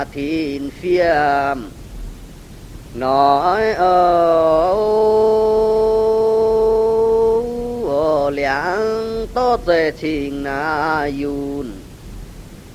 thiên phiêm nói liang to dễ trình na yun